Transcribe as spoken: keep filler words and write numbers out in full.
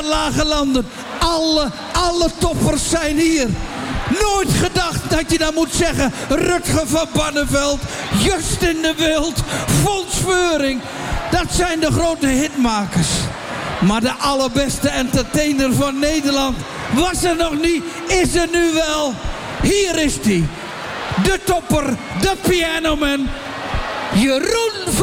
naar lage landen. Alle, alle toppers zijn hier. Nooit gedacht dat je dan moet zeggen... Rutger van Barneveld, Justin de Wild, Fons Veuring. Dat zijn de grote hitmakers. Maar de allerbeste entertainer van Nederland... was er nog niet, is er nu wel. Hier is hij. De topper, de pianoman... Jeroen van